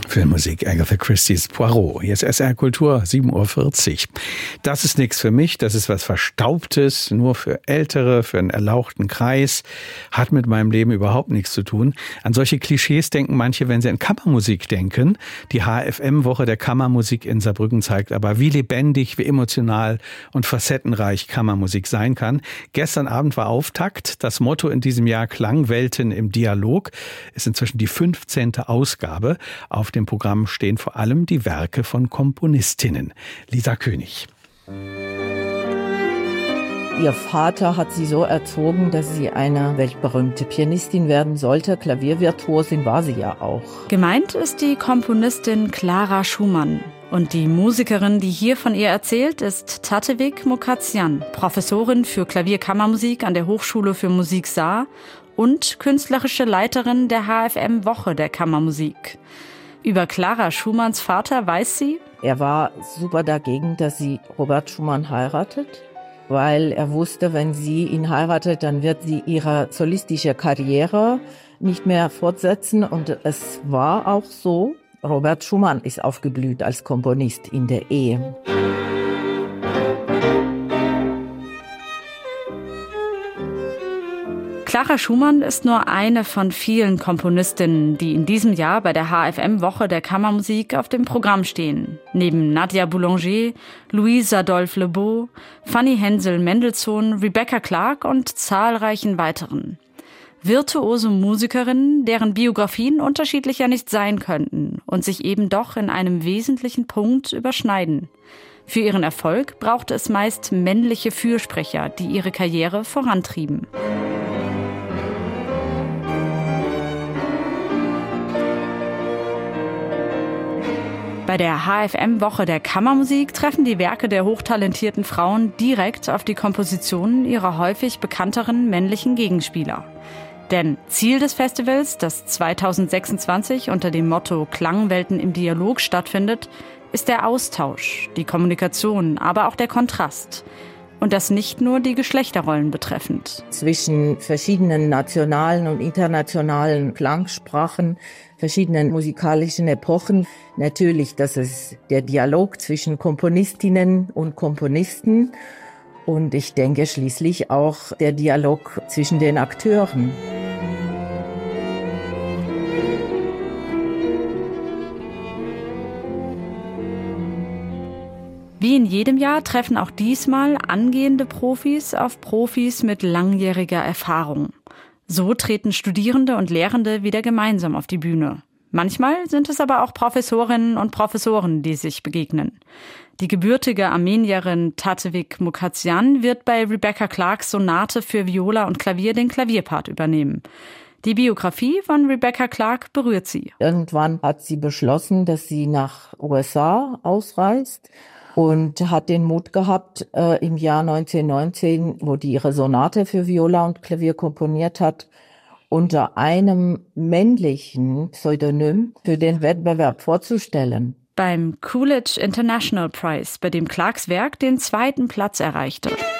Filmmusik, Agatha Christie's Poirot. Jetzt SR Kultur, 7:40 Uhr. Das ist nichts für mich, das ist was Verstaubtes, nur für Ältere, für einen erlauchten Kreis, hat mit meinem Leben überhaupt nichts zu tun. An solche Klischees denken manche, wenn sie an Kammermusik denken. Die HFM-Woche der Kammermusik in Saarbrücken zeigt aber, wie lebendig, wie emotional und facettenreich Kammermusik sein kann. Gestern Abend war Auftakt. Das Motto in diesem Jahr Klangwelten im Dialog ist inzwischen die 15. Ausgabe. Auf dem Programm stehen vor allem die Werke von Komponistinnen. Lisa König. Ihr Vater hat sie so erzogen, dass sie eine weltberühmte Pianistin werden sollte. Klaviervirtuosin war sie ja auch. Gemeint ist die Komponistin Clara Schumann. Und die Musikerin, die hier von ihr erzählt, ist Tatevik Mukasyan, Professorin für Klavierkammermusik an der Hochschule für Musik Saar und künstlerische Leiterin der HFM-Woche der Kammermusik. Über Clara Schumanns Vater weiß sie: Er war super dagegen, dass sie Robert Schumann heiratet, weil er wusste, wenn sie ihn heiratet, dann wird sie ihre solistische Karriere nicht mehr fortsetzen. Und es war auch so. Robert Schumann ist aufgeblüht als Komponist in der Ehe. Clara Schumann ist nur eine von vielen Komponistinnen, die in diesem Jahr bei der HFM-Woche der Kammermusik auf dem Programm stehen. Neben Nadia Boulanger, Louise Adolphe-Lebeau, Fanny Hensel-Mendelssohn, Rebecca Clark und zahlreichen weiteren. Virtuose Musikerinnen, deren Biografien unterschiedlicher nicht sein könnten und sich eben doch in einem wesentlichen Punkt überschneiden. Für ihren Erfolg brauchte es meist männliche Fürsprecher, die ihre Karriere vorantrieben. Bei der HFM-Woche der Kammermusik treffen die Werke der hochtalentierten Frauen direkt auf die Kompositionen ihrer häufig bekannteren männlichen Gegenspieler. Denn Ziel des Festivals, das 2026 unter dem Motto Klangwelten im Dialog stattfindet, ist der Austausch, die Kommunikation, aber auch der Kontrast. Und das nicht nur die Geschlechterrollen betreffend. Zwischen verschiedenen nationalen und internationalen Klangsprachen, verschiedenen musikalischen Epochen. Natürlich, das ist der Dialog zwischen Komponistinnen und Komponisten. Und ich denke schließlich auch der Dialog zwischen den Akteuren. Wie in jedem Jahr treffen auch diesmal angehende Profis auf Profis mit langjähriger Erfahrung. So treten Studierende und Lehrende wieder gemeinsam auf die Bühne. Manchmal sind es aber auch Professorinnen und Professoren, die sich begegnen. Die gebürtige Armenierin Tatevik Mukasyan wird bei Rebecca Clarks Sonate für Viola und Klavier den Klavierpart übernehmen. Die Biografie von Rebecca Clark berührt sie. Irgendwann hat sie beschlossen, dass sie nach USA ausreist. Und hat den Mut gehabt, im Jahr 1919, wo die ihre Sonate für Viola und Klavier komponiert hat, unter einem männlichen Pseudonym für den Wettbewerb vorzustellen. Beim Coolidge International Prize, bei dem Clarks Werk den 2. Platz erreichte.